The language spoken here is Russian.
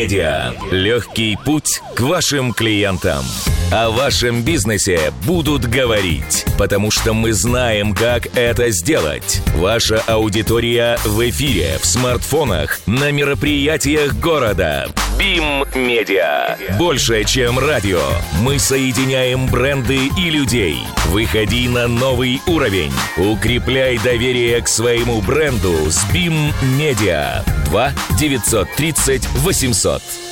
Медиа. Легкий путь к вашим клиентам. О вашем бизнесе будут говорить, потому что мы знаем, как это сделать. Ваша аудитория в эфире, в смартфонах, на мероприятиях города. BIM Media. Больше, чем радио. Мы соединяем бренды и людей. Выходи на новый уровень. Укрепляй доверие к своему бренду с BIM Media. 2 930 800.